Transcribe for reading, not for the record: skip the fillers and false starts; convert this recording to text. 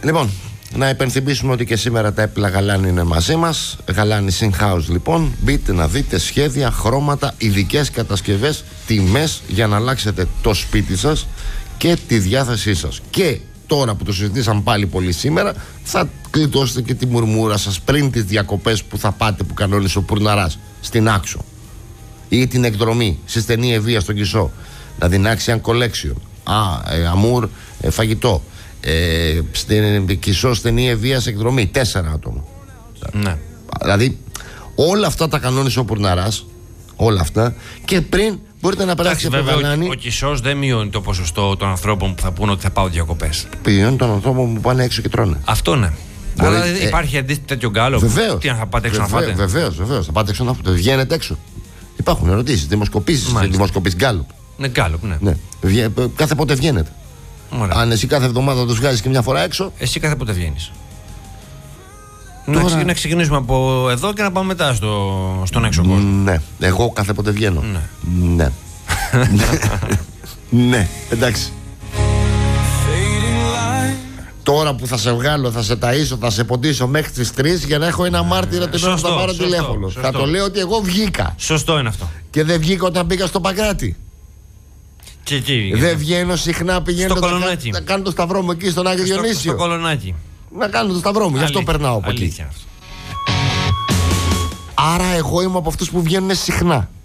Λοιπόν, να υπενθυμίσουμε ότι και σήμερα τα έπιπλα Γαλάνη είναι μαζί μας. Γαλάνη in-house λοιπόν. Μπείτε να δείτε σχέδια, χρώματα, ειδικές κατασκευές, τιμές για να αλλάξετε το σπίτι σας και τη διάθεσή σας. Και τώρα που το συζητήσαμε πάλι πολύ σήμερα, θα κλειτώσετε και τη μουρμούρα σας πριν τις διακοπές που θα πάτε, που κανόνισε ο Πουρναράς στην Άξο, ή την εκδρομή στη στενή Ευβοία στον Κισό, να δινάξει αν collection, αμούρ φαγητό, στην Κισό στενή Ευβοία εκδρομή 4 άτομα. Ναι. Δηλαδή όλα αυτά τα κανόνισε ο Πουρναράς, όλα αυτά, και πριν μπορείτε να περάσετε από το Γαλάνη. Ο Κισός δεν μειώνει το ποσοστό των ανθρώπων που θα πούνε ότι θα πάω διακοπές. Μειώνει των ανθρώπων που πάνε έξω και τρώνε. Αυτό ναι. Αλλά υπάρχει αντίστοιχο τέτοιο γκάλο. Βεβαίως. Τι, αν θα πάτε έξω να φάτε. Βεβαίως. Θα πάτε έξω να φάτε. Βγαίνετε έξω. Υπάρχουν ερωτήσεις, δημοσκοπήσεις. Δημοσκοπήσεις γκάλο. Ναι, γκάλο, ναι. Κάθε πότε βγαίνετε. Ωραία. Αν εσύ κάθε εβδομάδα τους βγάζεις και μια φορά έξω. Εσύ κάθε πότε βγαίνεις. Τώρα... Να ξεκινήσουμε από εδώ και να πάμε μετά στον έξω κόσμο. Ναι. Εγώ κάθε πότε βγαίνω. Ναι. Ναι. Εντάξει. Τώρα που θα σε βγάλω, θα σε ταΐσω, θα σε ποντίσω μέχρι τις 3 για να έχω ένα μάρτυρα την ώρα που θα πάρω τηλέφωνο. Θα το λέω ότι εγώ βγήκα. Σωστό είναι αυτό. Και δεν βγήκα όταν μπήκα στο Παγκράτη. Και εκεί. Δεν βγαίνω συχνά, πηγαίνω να κάνω το σταυρό μου εκεί στον Άγιο Διονύσιο. Στο Κολονάκι. Να κάνω το σταυρό μου, γι' αυτό περνάω από εκεί. Άρα εγώ είμαι από αυτούς που βγαίνουν συχνά.